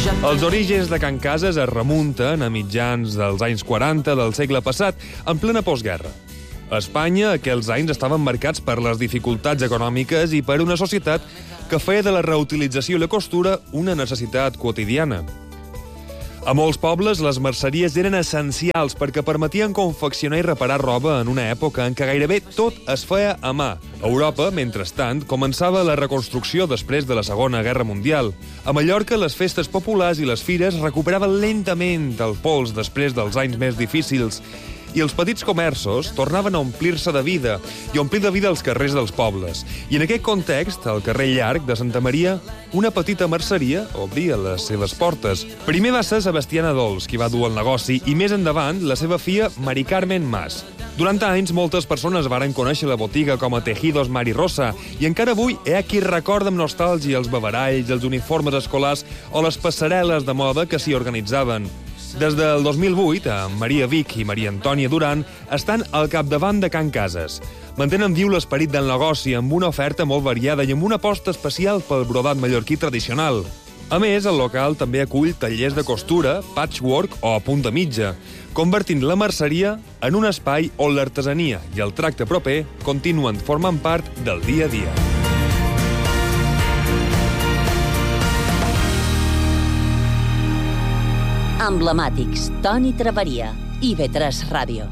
Els orígens de Can Cases es remunten a mitjans dels anys 40 del segle passat, en plena postguerra. A Espanya, aquells anys estaven marcats per les dificultats econòmiques i per una societat que feia de la reutilització i la costura una necessitat quotidiana. A molts pobles, les merceries eren essencials perquè permetien confeccionar i reparar roba en una època en què gairebé tot es feia a mà. A Europa, mentrestant, començava la reconstrucció després de la Segona Guerra Mundial. A Mallorca, les festes populars i les fires recuperaven lentament el pols després dels anys més difícils i els petits comerços tornaven a omplir-se de vida i omplir de vida els carrers dels pobles. I en aquest context, al carrer Llarg de Santa Maria, una petita merceria obria les seves portes. Primer va ser Sebastiana Dols, qui va dur el negoci, i més endavant la seva filla Mari Carmen Mas. Durant anys, moltes persones varen conèixer la botiga com a Tejidos Mari Rosa, i encara avui hi ha qui recorda amb nostàlgia els babaralls, els uniformes escolars o les passarel·les de moda que s'hi organitzaven. Des del 2008, Maria Vic i Maria Antònia Duran estan al capdavant de Can Cases. Mantenen viu l'esperit del negoci amb una oferta molt variada i amb una aposta especial pel brodat mallorquí tradicional. A més, el local també acull tallers de costura, patchwork o punta mitja, convertint la merceria en un espai on l'artesania i el tracte proper continuen formant part del dia a dia. Emblemàtics, Toni Traveria, IB3 Ràdio.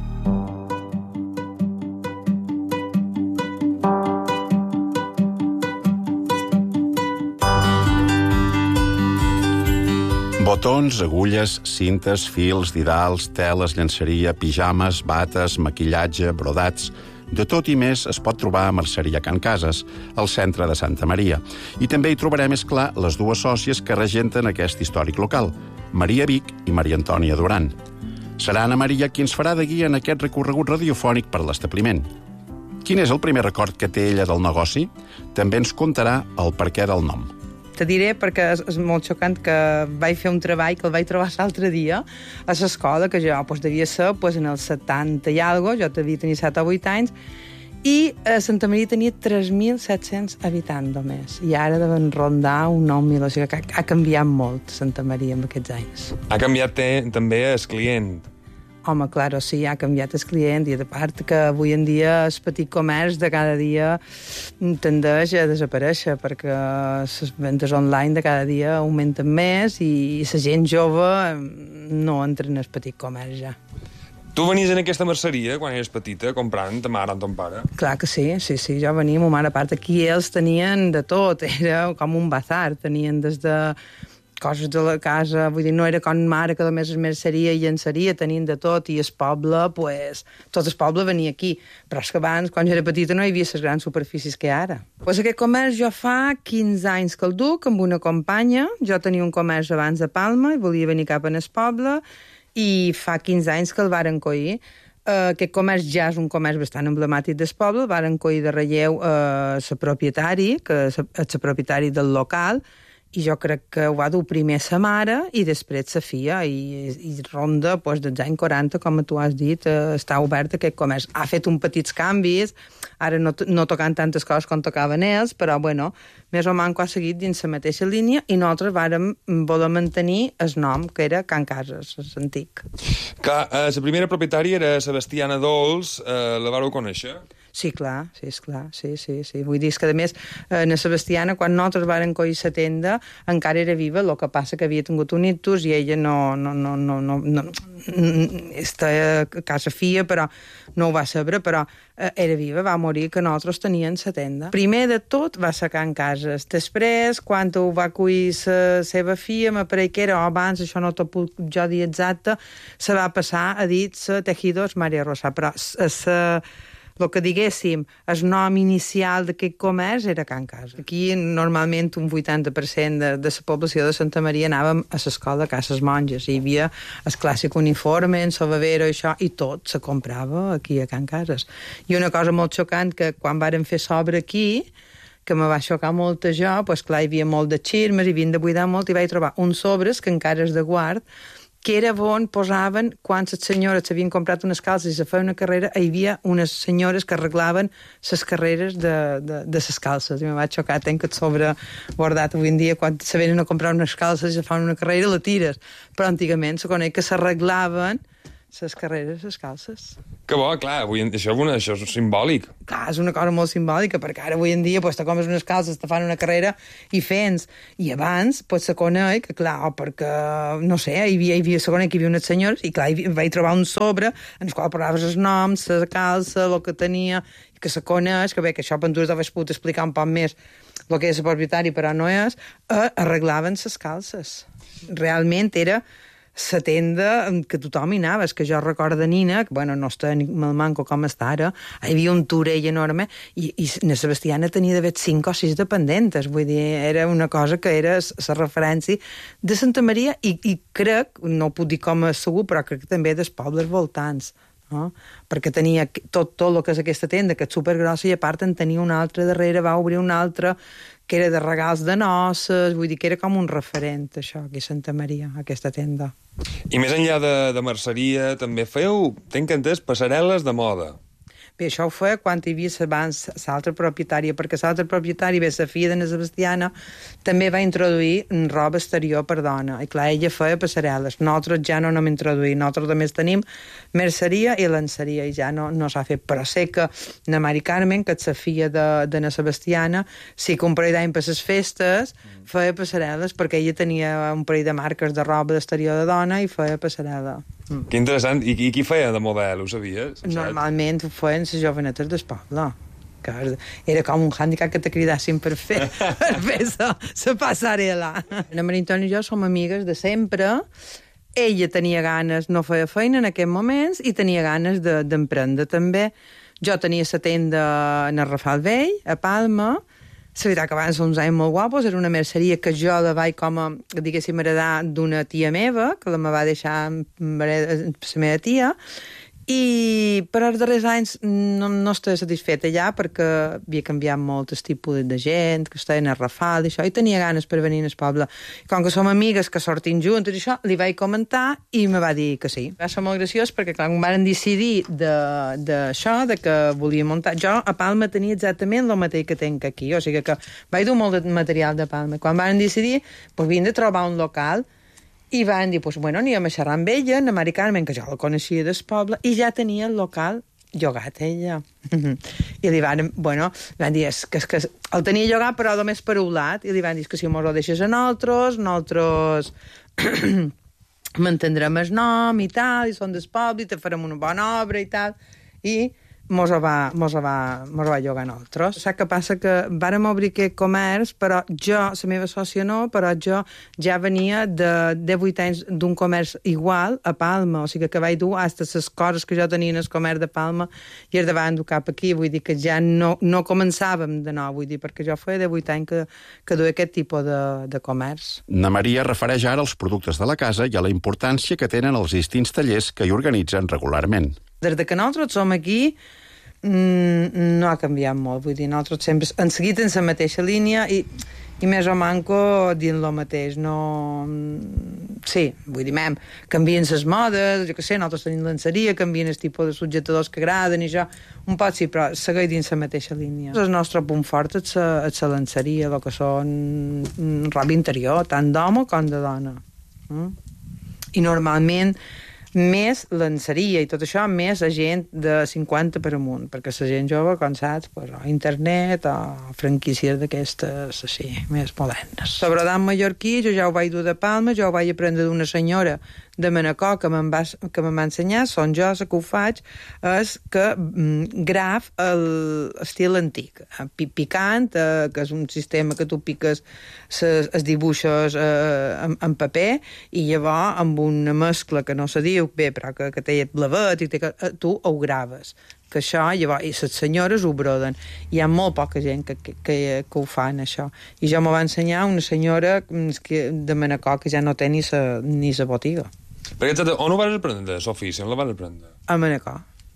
Botons, agulles, cintes, fils, didals, teles, llenceria, pijames, bates, maquillatge, brodats... De tot i més es pot trobar a Merceria Can Cases, al centre de Santa Maria. I també hi trobarem, és clar, les dues sòcies que regenten aquest històric local, Maria Vic i Maria Antònia Duran. Serà Anna Maria qui ens farà de guia en aquest recorregut radiofònic per l'establiment. Quin és el primer record que té ella del negoci? També ens contarà el perquè del nom. Te diré perquè és molt xocant que vaig fer un treball que el vaig trobar l'altre dia a l'escola, que jo devia ser en els 70 i alguna cosa, jo devia tenir 7 o 8 anys, i a Santa Maria tenia 3.700 habitants només, i ara deuen rondar un 9.000, o sigui que ha canviat molt Santa Maria en aquests anys. Ha canviat també el client. Home, clar, sí, ha canviat el client, i de part que avui en dia el petit comerç de cada dia tendeix a desaparèixer, perquè les ventes online de cada dia augmenten més i la gent jove no entra en el petit comerç ja. Tu venies en aquesta merceria quan eres petita, comprant ta mare amb ton pare? Clar que sí, jo venia amb ma mare. A part, aquí ells tenien de tot, era com un bazar, tenien des de coses de la casa, vull dir, no era com mare que només es merceria i llenceria, tenien de tot, i el poble, tot el poble venia aquí. Però és que abans, quan jo era petita, no hi havia les grans superfícies que hi ha ara. Aquest comerç jo fa 15 anys que el duc amb una companya. Jo tenia un comerç abans de Palma i volia venir cap en el poble, i fa 15 anys que el varen coir. Aquest comerç ja és un comerç bastant emblemàtic del poble, el varen coir de relleu el propietari, que és el propietari del local, i jo crec que ho va dur primer sa mare i després sa filla, i ronda dels anys 40, com tu has dit, està obert aquest comerç. Ha fet un petits canvis, ara no tocant tantes coses com tocaven ells, però bueno, més o menys ho ha seguit dins la mateixa línia, i nosaltres vàrem voler mantenir el nom, que era Can Cases, l'antic. La primera propietària era Sebastiana Dols, la vareu conèixer? Sí, clar, sí. Vull dir que, a més, na Sebastiana, quan nosaltres vàrem coir la tenda, encara era viva, el que passa que havia tingut un ictus i ella no està a casa filla, però no ho va saber, però era viva, va morir, que nosaltres teníem la tenda. Primer de tot va ser Can Cases. Després, quan ho va coir la seva filla, m'apareix que era, abans, això no t'ho puc jo dir exacte, se va passar a dir Tejidos Mari Rosa, però el que diguéssim, el nom inicial d'aquest comerç era Can Cases. Aquí, normalment, un 80% de la població de Santa Maria anàvem a l'escola de Cases Monges. Hi havia el clàssic uniforme, en Salvavero, això, i tot se comprava aquí a Can Cases. I una cosa molt xocant, que quan vàrem fer sobre aquí, que me va xocar molt a jo, clar, hi havia molt de xirmes, hi havien de buidar molt, i vaig trobar uns sobres que encara és de guard, que era on posaven, quan les senyores s'havien comprat unes calces i se feia una carrera, hi havia unes senyores que arreglaven les carreres de les calces. I me vaig xocar, tenc el sobre guardat avui en dia, quan se venen a comprar unes calces i se fan una carrera, la tires. Però antigament se coneix que s'arreglaven les carreres, les calces. Que bo, clar, això és simbòlic. Clar, és una cosa molt simbòlica, perquè ara avui en dia te compres unes calces, te fan una carrera i fens. I abans se coneix que, clar, perquè, no sé, se coneix que hi havia unes senyores i, clar, vaig trobar un sobre en el qual posaves els noms, la calça, el que tenia, i que se coneix, que bé, que això per tu t'havies pogut explicar un poc més el que és el propietari, però no és, arreglaven les calces. Realment era la tenda que tothom hi anava. És que jo recordo de nina, que, bueno, no està ni mal manco com està ara, hi havia un turell enorme i na Sebastiana tenia d'haver 5 o 6 dependentes. Vull dir, era una cosa que era la referència de Santa Maria i crec, no ho puc dir com a segur, però crec que també dels pobles voltants. No? Perquè tenia tot el que és aquesta tenda, que és supergrossa, i a part en tenia una altra darrere, va obrir una altra que era de regals de noces, vull dir que era com un referent, això, aquí a Santa Maria, aquesta tenda. I més enllà de merceria, també feu, tenc entès, passarel·les de moda. Bé, això ho feia quan hi havia abans l'altra propietària, perquè l'altra propietària, bé, la filla de na Sebastiana, també va introduir roba exterior per dona. I clar, ella feia passarel·les. Nosaltres ja no n'hem introduït. Nosaltres només tenim merceria i lenceria, i ja no s'ha fet. Però sé que na Mari Carmen, que és la filla de na Sebastiana, sí que un parell d'any per les festes feia passarel·les, perquè ella tenia un parell de marques de roba d'exterior de dona i feia passarel·la. Que interessant. I qui feia de model, ho sabies? Normalment ho feien les jovenetes del poble. Que era com un hàndicap que te cridassin per fer la passarel·la. La Maria Antònia i jo som amigues de sempre. Ella tenia ganes, no feia feina en aquests moments, i tenia ganes d'emprendre també. Jo tenia la tenda en el Rafal Vell, a Palma. La veritat que van ser uns anys molt guapos, era una merceria que jo la vaig com a, diguéssim, heredar d'una tia meva, que la me va deixar la meva tia, i per als darrers anys no estava satisfeta ja perquè havia canviat molt el tipus de gent, que estava en el Rafal i això, i tenia ganes per venir al poble. I com que som amigues que sortim juntes i això, li vaig comentar i me va dir que sí. Va ser molt graciós perquè clar, quan van decidir d'això, de que volia muntar, jo a Palma tenia exactament el mateix que tenc aquí, o sigui que vaig dur molt de material de Palma. Quan van decidir, doncs havien de trobar un local. I van dir, doncs, bueno, anirem a xerrar amb ella, a Mari Carmen, que jo la coneixia del poble, i ja tenia el local llogat, ella. I li van dir, que el tenia llogat, però només per un lat, i li van dir que si mos ho deixes a nosaltres mantindrem el nom i tal, i són del poble, i te farem una bona obra i tal, i mos ho va llogar a nosaltres. Saps què passa? Que vàrem obrir aquest comerç, però jo, la meva sòcia no, però jo ja venia de 18 anys d'un comerç igual a Palma, o sigui que vaig dur fins les coses que jo tenia en el comerç de Palma i es davant dur cap aquí, vull dir que ja no començàvem de nou, vull dir, perquè jo feia 18 anys que duia aquest tipus de comerç. Na Maria refereix ara als productes de la casa i a la importància que tenen els distints tallers que hi organitzen regularment. Des que nosaltres som aquí, no ha canviat molt, vull dir, nosaltres sempre hem seguit en la mateixa línia i més o manco dient lo mateix, no... Sí, vull dir, canvien les modes, jo què sé, nosaltres tenim lenceria, canvien el tipus de subjetadors que agraden i això, un pot sí, però segueix dins la mateixa línia. El nostre punt fort és la lenceria, el que són roba interior, tant d'home com de dona. I normalment més lenceria i tot això, més a gent de 50 per amunt, perquè la gent jove, com saps, pues, internet o franquícies d'aquestes així, més modernes. El brodant mallorquí, jo ja ho vaig dur de Palma, jo ho vaig aprendre d'una senyora de Manacor que me'n va ensenyar, són jo, la que ho faig, és que graf l'estil antic, picant, que és un sistema que tu piques els dibuixos en paper i llavors amb una mescla que no se diu bé, però que té blavet i tu ho graves. Que això, llavors, i les senyores ho broden. Hi ha molt poca gent que ho fan, això. I jo m'ho va ensenyar una senyora de Manacor que ja no té ni sa botiga. Perquè, on ho vas aprendre, l'ofici? On la vas aprendre? A Manacor.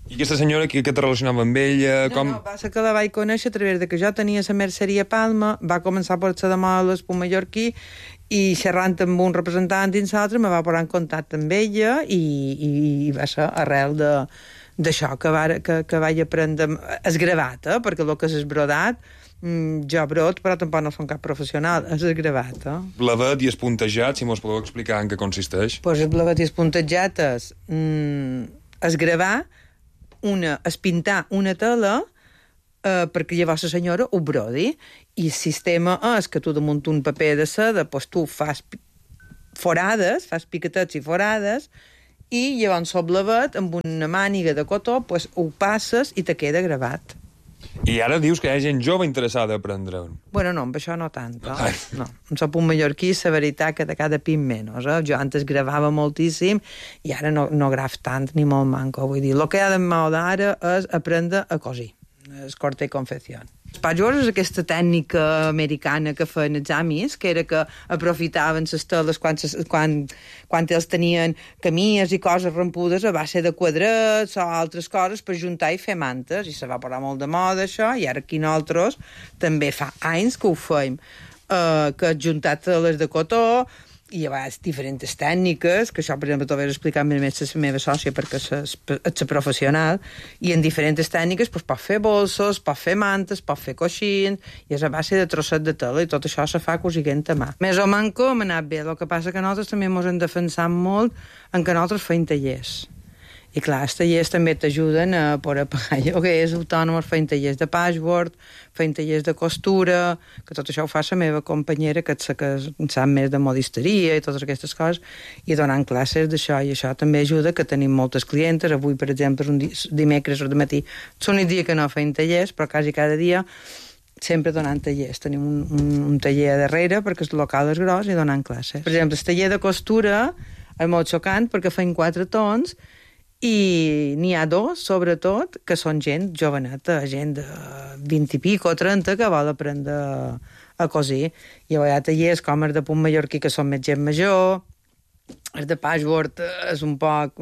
I aquesta senyora, que te relacionava amb ella? No, va ser que la vaig conèixer a través de que jo tenia la merceria a Palma, va començar a posar de moda l'espum mallorquí, i xerrant amb un representant dins l'altre me va posar en contacte amb ella i va ser arrel d'això que vaig aprendre esgravat, perquè el que és esbrodat jo brot, però tampoc no som cap professional, és esgravat. Blavet i espuntejat, si mos podeu explicar en què consisteix. Pues el blavet i espuntejat és esgravar, és pintar una tela perquè llavors la senyora ho brodi, i el sistema és que tu damunt un paper de seda pues, tu fas forades, fas piquetets i forades, i llavors el blavet amb una màniga de cotó pues, ho passes i te queda gravat. I ara dius que hi ha gent jove interessada a aprendre. Bueno, no, amb això no tant. No. En el punt mallorquí, la veritat que de cada pin menys. Jo antes gravava moltíssim i ara no graf tant ni molt manco. Vull dir, el que ha de moda ara és aprendre a cosir. És corte i confecció. Els patchwork és aquesta tècnica americana que feien els amis, que era que aprofitaven les teles quan els tenien camies i coses rompudes a base de quadrats o altres coses per juntar i fer mantes, i se va posar molt de moda això, i ara aquí nosaltres també fa anys que ho feim, que has juntat teles de cotó, i hi ha diferents tècniques, que això, per exemple, t'ho vaig explicar més a la meva sòcia perquè és la professional, i en diferents tècniques pues, pot fer bolsos, pot fer mantes, pot fer coixins, i és a base de trosset de tela, i tot això se fa cosiguent a mà. Més o manco m'ha anat bé, el que passa que nosaltres també ens hem defensat molt en que nosaltres feim tallers. I clar, els tallers també t'ajuden a poder pagar lloguers autònoms, feim tallers de patchwork, feim tallers de costura, que tot això ho fa la meva companyera, que sap més de modisteria i totes aquestes coses, i donant classes d'això, i això també ajuda, que tenim moltes clientes. Avui, per exemple, és dimecres o de matí, és l'únic dia que no feim tallers, però quasi cada dia sempre donant tallers. Tenim un taller a darrere, perquè el local és gros, i donant classes. Per exemple, el taller de costura és molt xocant, perquè feim 4 tons, i n'hi ha 2, sobretot, que són gent joveneta, gent de 20 i pico, 30, que vol aprendre a cosir. I hi ha tallers com els de punt mallorquí, que són més gent major, els de patchwork és un poc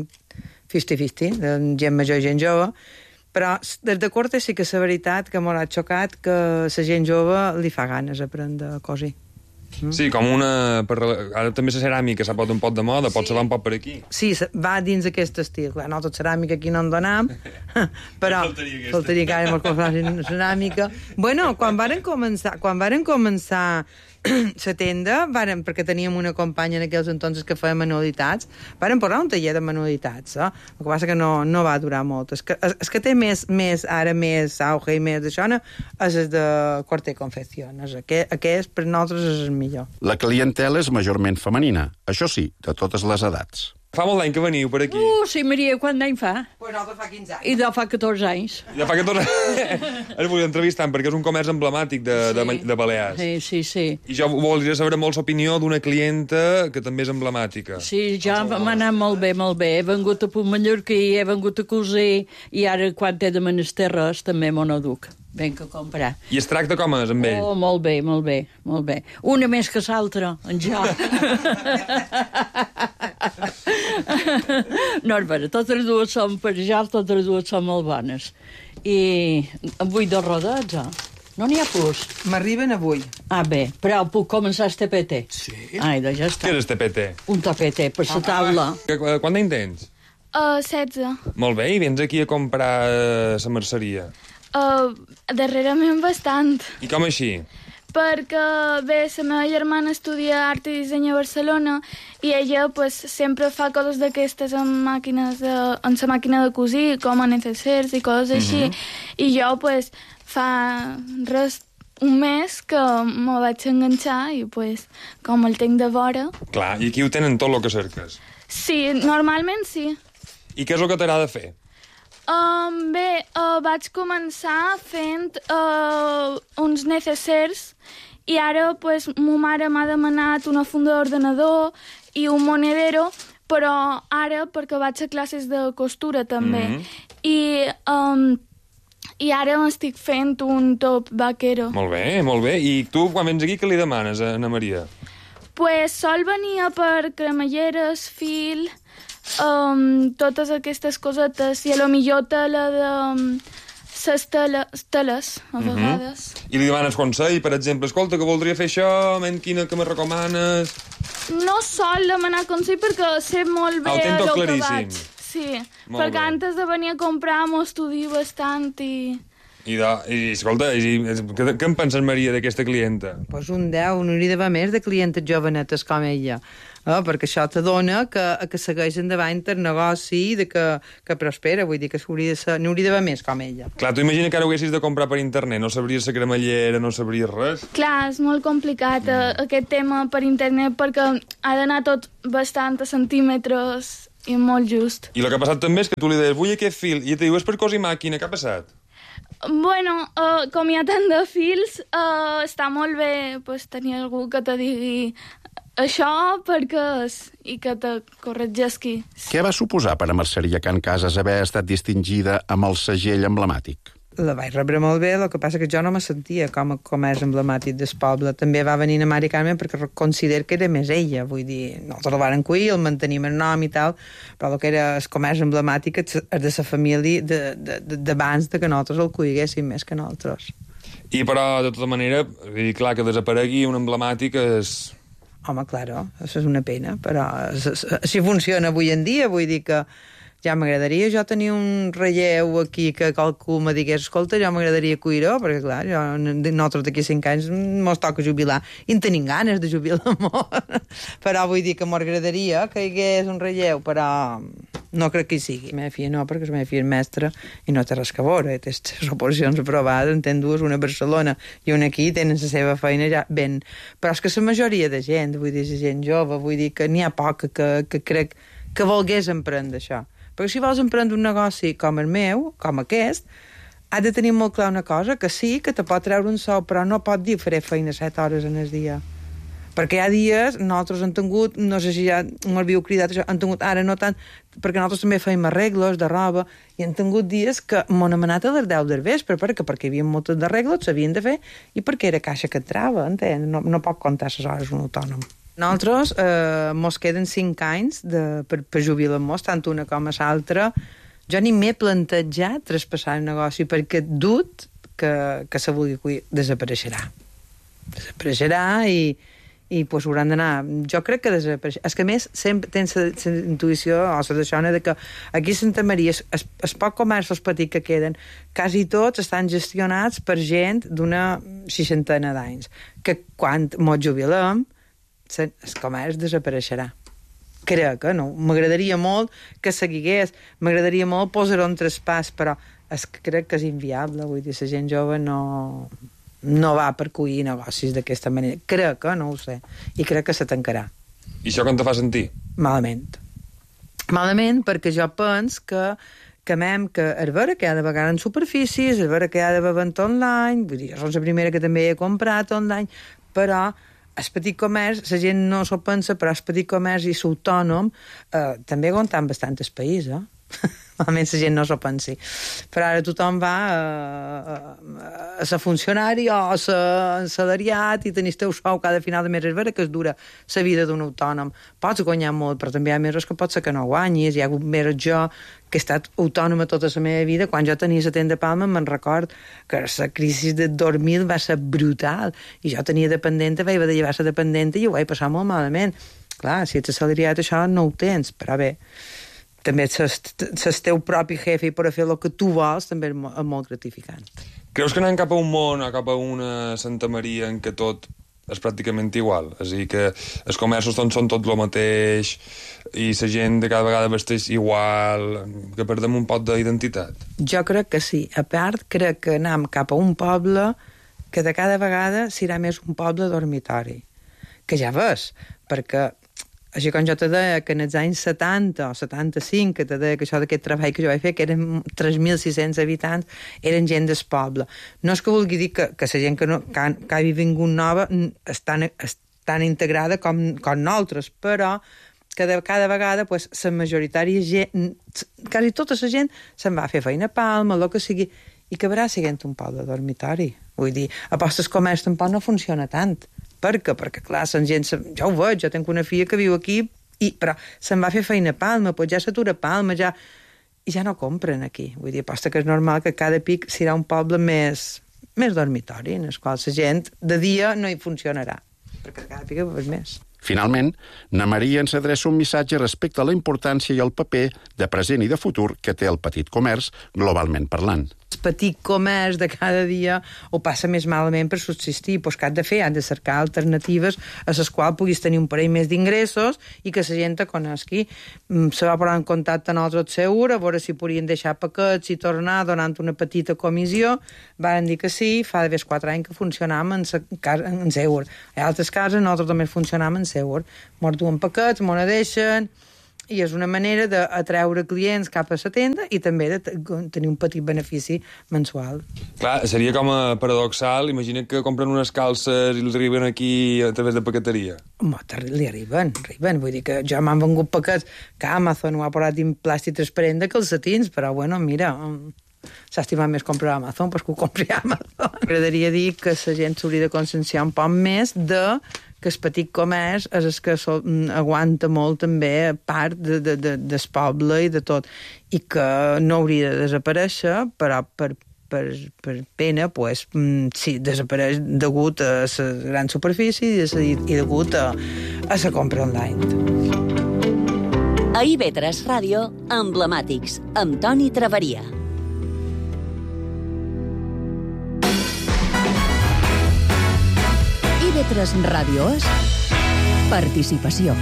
50-50, de gent major i gent jove, però des de corte sí que és la veritat que m'ha xocat que la gent jove li fa ganes aprendre a cosir. Sí, com una... Ara també la ceràmica s'ha posat un poc de moda, pot ser un poc per aquí. Sí, va dins aquest estil. Clar, nosaltres ceràmica aquí no en donam, però faltaria que ara mos facin ceràmica. Bueno, quan varen començar la tenda, perquè teníem una companya en aquells entonces que feia manualitats, varen posar un taller de manualitats. El que passa que no va durar molt. És que té més auge i més d'això, és el de corte i confecció. Aquest per nosaltres és el millor. La clientela és majorment femenina, això sí, de totes les edats. Fa molt d'any que veniu per aquí. Sí, Maria, quant d'any fa? Pues nosaltres fa 15 anys. I de fa 14 anys. Ja fa 14 anys. Ara vull entrevistar perquè és un comerç emblemàtic de Balears. Sí. I jo voldria saber molt l'opinió d'una clienta que també és emblemàtica. Sí, ja m'ha anat molt bé. He vengut a Punt Mallorquí, he vengut a cosir, i ara, quan he de menester res, també m'ho duc. Venc a comprar. I es tracta com és amb ell? Oh, molt bé. Una més que l'altra, en ja. No, és vera, totes dues són per ja, totes dues són molt bones. I avui de rodets, no n'hi ha pus. M'arriben avui. Bé, però puc començar el TPT? Sí. Ai, doncs ja està. Què és el TPT? Un TPT per la taula. Quant d'any tens? 16. Molt bé, i vens aquí a comprar la merceria? Darrerament bastant. I com així? Perquè, bé, la meva germana estudia art i disseny a Barcelona i ella pues, sempre fa coses d'aquestes en la màquina de cosir, com a necessers i coses així. I jo, pues, fa un mes que me vaig enganxar i, pues, com el tinc de vora... Clar, i aquí ho tenen tot el que cerques. Sí, normalment sí. I què és el que t'agrada fer? Bé, vaig començar fent uns necessers i ara pues, ma mare m'ha demanat una funda d'ordenador i un monedero, però ara perquè vaig a classes de costura també. I ara m'estic fent un top vaquero. Molt bé. I tu, quan vens aquí, què li demanes a Ana Maria? Pues sol venir per cremalleres, fil, totes aquestes cosetes, i a lo millor tela de ses teles, a vegades. I li demanes consell, per exemple, escolta, que voldria fer això, quina que me recomanes? No sol demanar consell perquè sé molt bé el que claríssim. vaig. Sí, Molt perquè bé. antes de venir a comprar m'ho estudio bastant i... I escolta, què en penses, Maria, d'aquesta clienta? Pues un 10, n'hauria d'haver més de clientes jovenetes com ella. Perquè això t'adona que segueix endavant el negoci i que prospera, vull dir que n'hauria d'haver més com ella. Clar, tu imagina que ara ho haguessis de comprar per internet, no sabries la cremallera, no sabries res. Clar, és molt complicat aquest tema per internet perquè ha d'anar tot bastant a centímetres i molt just. I el que ha passat també és que tu li deies, vull aquest fil, i et diu, és per cosir màquina, què ha passat? Bueno, com hi ha tant de fils, està molt bé pues, tenir algú que te digui això perquè i que te corregeixi. Què va suposar per a Merceria Can Casas haver estat distingida amb el segell emblemàtic? La vaig rebre molt bé, el que passa que jo no me sentia com a comerç emblemàtic del poble. També va venir a Mari Carmen perquè considero que era més ella, vull dir, nosaltres el varen cuir, el mantenim el nom i tal, però el que era el comerç emblemàtic és de la família d'abans de que nosaltres el cuiguéssim més que nosaltres. I però, de tota manera, clar, que desaparegui un emblemàtic és... Home, claro, això és una pena, però així funciona avui en dia, vull dir que ja m'agradaria jo tenir un relleu aquí que qualcú me digués, escolta, jo m'agradaria cuir-ho, perquè clar, nosaltres d'aquí 5 anys mos toca jubilar i en tenim ganes de jubilar molt, però vull dir que m'agradaria que hi hagués un relleu, però no crec que hi sigui. La meva filla no, perquè la meva filla és mestra i no té res que veure, té les oposicions aprovades, en tenen dues, una a Barcelona i una aquí, tenen la seva feina ja ben... Però és que la majoria de gent, vull dir, la gent jove, vull dir que n'hi ha poca que crec que volgués emprendre això. Perquè si vols emprendre un negoci com el meu, com aquest, has de tenir molt clar una cosa, que sí, que te pot treure un sou, però no pot dir faré feina 7 hores en el dia. Perquè hi ha dies, nosaltres hem tingut, no sé si ja m'havíeu cridat això, hem tingut, ara no tant, perquè nosaltres també feim arreglos de roba, i hem tingut dies que m'han anat a les 10 del vespre, perquè hi havia moltes d'arreglos, s'havien de fer, i perquè era caixa que entrava, entén? No pot comptar les hores un autònom. Nosaltres mos queden 5 anys per jubilar-nos, tant una com l'altra. Jo ni m'he plantejat traspassar el negoci perquè dut que se vulgui cuir desapareixerà. Desapareixerà i pues, hauran d'anar... Jo crec que desapareixerà. És que a més sempre tens la intuïció o la deixona de que aquí a Santa Maria els pocs comerços petits que queden quasi tots estan gestionats per gent d'una 60 d'anys. Que quan mos jubilem el comerç desapareixerà. Crec que no. M'agradaria molt que seguigués, m'agradaria molt posar-ho en traspàs, però crec que és inviable. Vull dir, la gent jove no va per cuir negocis d'aquesta manera. Crec que, no ho sé, i crec que se tancarà. I això com te fa sentir? Malament. Malament perquè jo penso que el veure que hi ha de vegades en superfícies, el veure que hi ha de vendre online, vull dir, jo soc la primera que també he comprat online, però el petit comerç, la gent no s'ho pensa, però el petit comerç i l'autònom també aguanten bastant el país, Almenys la gent no s'ho pensi. Però ara tothom va a ser funcionari o a ser salariat i tenir el teu sou cada final de mes. És vera que es dura la vida d'un autònom. Pots guanyar molt, però també hi ha mesos que pot ser que no guanyis. Hi ha hagut mesos jo que he estat autònoma tota la meva vida. Quan jo tenia la tenda Palma me'n record que la crisi de 2000 va ser brutal. I jo tenia dependenta, vaig haver de llevar la dependenta i ho vaig passar molt malament. Clar, si ets assalariat això no ho tens, però bé, també el teu propi jefe i per fer el que tu vols també és molt gratificant. Creus que anem cap a un món o cap a una Santa Maria en què tot és pràcticament igual? És a dir, que els comerços són tot el mateix i la gent de cada vegada vesteix igual, que perdem un poc d'identitat? Jo crec que sí. A part, crec que anem cap a un poble que de cada vegada serà més un poble dormitori. Que ja ves, perquè així com jo te deia que en els anys 70 o 75, que te deia que això d'aquest treball que jo vaig fer, que eren 3.600 habitants, eren gent del poble. No és que vulgui dir que la gent que ha vingut nova és tan integrada com nosaltres, però que cada vegada la majoritària gent, quasi tota la gent se'n va a fer feina a Palma, el que sigui, i acabarà sent un poble dormitori. Vull dir, a postes comerç tampoc no funciona tant. Per què? Perquè, clar, la gent... Jo ho veig, jo tinc una filla que viu aquí Però se'n va fer feina a Palma, doncs ja s'atura a Palma, i ja no compren aquí. Vull dir, aposta que és normal que cada pic serà un poble més dormitori, en el qual la gent de dia no hi funcionarà, perquè cada pic és més. Finalment, na Maria ens adreça un missatge respecte a la importància i el paper de present i de futur que té el petit comerç, globalment parlant. El petit comerç de cada dia ho passa més malament per subsistir. Doncs què han de fer? Han de cercar alternatives a les quals puguis tenir un parell més d'ingressos i que la gent te conegui. Se va posar en contacte amb nosaltres segur, a veure si podien deixar paquets i tornar donant una petita comissió. Van dir que sí, fa d'haver 4 anys que funcionàvem en Seur. A altres cases nosaltres també funcionàvem en Seur. Mos duen paquets, mos deixen, i és una manera d'atreure clients cap a la tenda i també de tenir un petit benefici mensual. Clar, seria com a paradoxal. Imagina que compren unes calces i les arriben aquí a través de paqueteria. Li arriben. Vull dir que ja m'han vengut paquets que Amazon ho ha posat en plàstic transparent de calcetins, però bueno, mira, s'ha estimat més comprar a Amazon, doncs que ho compri a Amazon. M'agradaria dir que la gent s'hauria de conscienciar un poc més que el petit comerç és el que aguanta molt també part del poble i de tot, i que no hauria de desaparèixer, però per pena, pues, sí, desapareix degut a la gran superfície i degut a la compra online. A IB3 Ràdio, Emblemàtics, amb Toni Traveria. IB3 Ràdio és participació.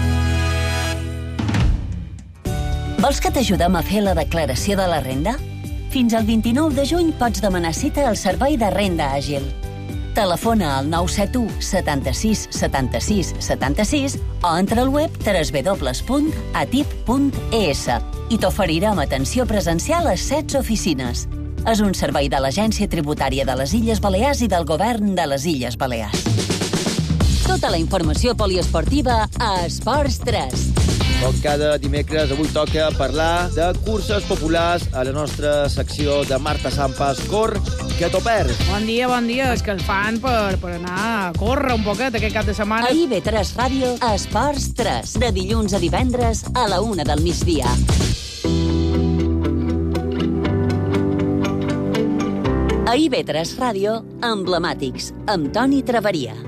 Vols que t'ajudem a fer la declaració de la renda? Fins al 29 de juny pots demanar cita al Servei de Renda Àgil. Telefona al 971 76 76 76 o entra al web www.atip.es i t'oferirem atenció presencial a 16 oficines. És un servei de l'Agència Tributària de les Illes Balears i del Govern de les Illes Balears. Tota la informació poliesportiva a Esports 3. Com cada dimecres, avui toca parlar de curses populars a la nostra secció de Marta Sampas. Cor, que t'ho perds. Bon dia. És que el fan per anar a córrer un poquet aquest cap de setmana. A IB3 Ràdio, Esports 3. De dilluns a divendres a la 1 del migdia. A IB3 Ràdio, Emblemàtics, amb Toni Traveria.